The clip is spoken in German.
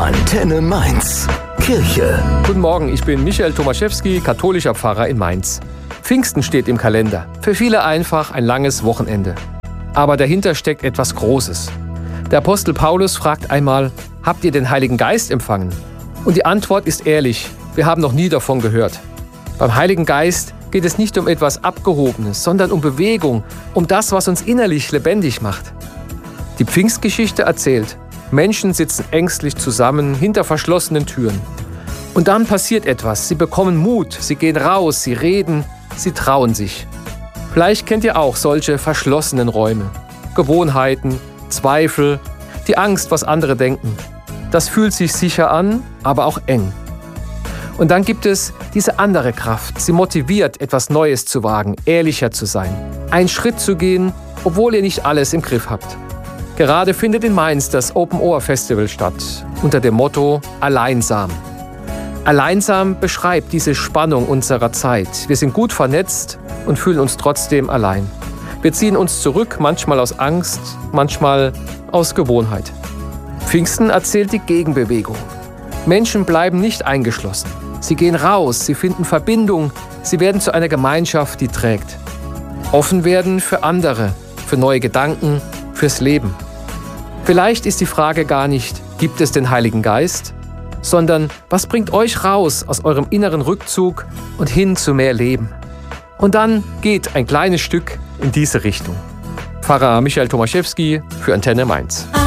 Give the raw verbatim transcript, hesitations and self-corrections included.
Antenne Mainz. Kirche. Guten Morgen, ich bin Michael Tomaszewski, katholischer Pfarrer in Mainz. Pfingsten steht im Kalender. Für viele einfach ein langes Wochenende. Aber dahinter steckt etwas Großes. Der Apostel Paulus fragt einmal: Habt ihr den Heiligen Geist empfangen? Und die Antwort ist ehrlich: Wir haben noch nie davon gehört. Beim Heiligen Geist geht es nicht um etwas Abgehobenes, sondern um Bewegung, um das, was uns innerlich lebendig macht. Die Pfingstgeschichte erzählt: Menschen sitzen ängstlich zusammen hinter verschlossenen Türen. Und dann passiert etwas. Sie bekommen Mut, sie gehen raus, sie reden, sie trauen sich. Vielleicht kennt ihr auch solche verschlossenen Räume. Gewohnheiten, Zweifel, die Angst, was andere denken. Das fühlt sich sicher an, aber auch eng. Und dann gibt es diese andere Kraft. Sie motiviert, etwas Neues zu wagen, ehrlicher zu sein, einen Schritt zu gehen, obwohl ihr nicht alles im Griff habt. Gerade findet in Mainz das Open Ohr Festival statt, unter dem Motto Alleinsam. Alleinsam beschreibt diese Spannung unserer Zeit. Wir sind gut vernetzt und fühlen uns trotzdem allein. Wir ziehen uns zurück, manchmal aus Angst, manchmal aus Gewohnheit. Pfingsten erzählt die Gegenbewegung. Menschen bleiben nicht eingeschlossen. Sie gehen raus, sie finden Verbindung, sie werden zu einer Gemeinschaft, die trägt. Offen werden für andere, für neue Gedanken, fürs Leben. Vielleicht ist die Frage gar nicht: Gibt es den Heiligen Geist? Sondern: Was bringt euch raus aus eurem inneren Rückzug und hin zu mehr Leben? Und dann geht ein kleines Stück in diese Richtung. Pfarrer Michael Tomaszewski für Antenne Mainz.